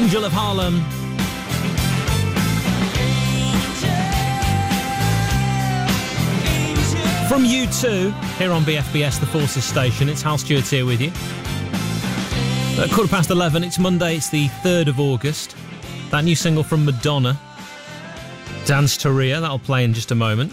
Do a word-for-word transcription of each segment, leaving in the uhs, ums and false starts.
Angel of Harlem. From U two, here on B F B S, the Forces Station. It's Hal Stewart here with you. At quarter past eleven, it's Monday, it's the third of August. That new single from Madonna, Dance to Rhea, that'll play in just a moment.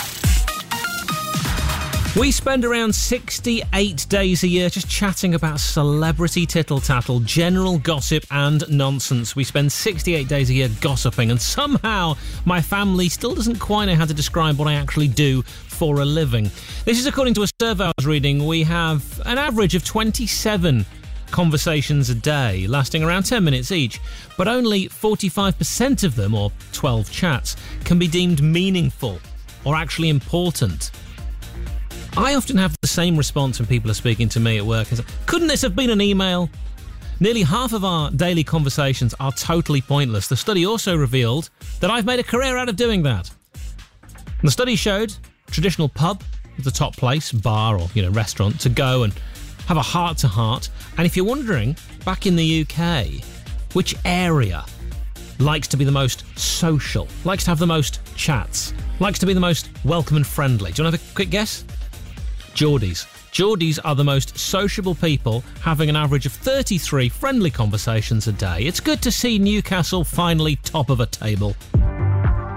We spend around sixty-eight days a year just chatting about celebrity tittle-tattle, general gossip and nonsense. We spend sixty-eight days a year gossiping, and somehow my family still doesn't quite know how to describe what I actually do for a living. This is according to a survey I was reading. We have an average of twenty-seven conversations a day, lasting around ten minutes each, but only forty-five percent of them, or twelve chats, can be deemed meaningful or actually important. I often have the same response when people are speaking to me at work. And say, couldn't this have been an email? Nearly half of our daily conversations are totally pointless. The study also revealed that I've made a career out of doing that. The study showed traditional pub was the top place, bar or, you know, restaurant, to go and have a heart-to-heart. And if you're wondering, back in the U K, which area likes to be the most social, likes to have the most chats, likes to be the most welcome and friendly? Do you want to have a quick guess? Geordies. Geordies are the most sociable people, having an average of thirty-three friendly conversations a day. It's good to see Newcastle finally top of a table.